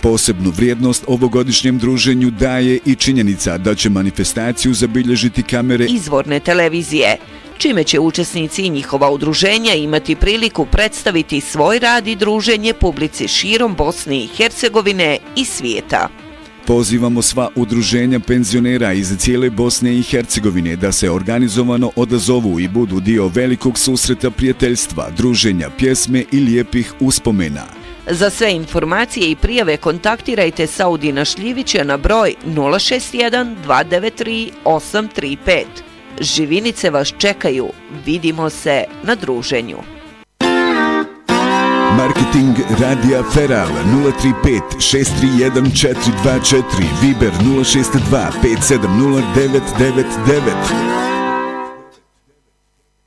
Posebnu vrijednost ovogodišnjem druženju daje i činjenica da će manifestaciju zabilježiti kamere izvorne televizije, čime će učesnici i njihova udruženja imati priliku predstaviti svoj rad i druženje publici širom Bosne i Hercegovine i svijeta. Pozivamo sva udruženja penzionera iz cijele Bosne i Hercegovine da se organizovano odazovu i budu dio velikog susreta prijateljstva, druženja, pjesme i lijepih uspomena. Za sve informacije i prijave kontaktirajte Saudina Šljivića na broj 061 293 835. Živinice vas čekaju. Vidimo se na druženju. Marketing Radija Feral 035 631 424, Viber 062 570 999.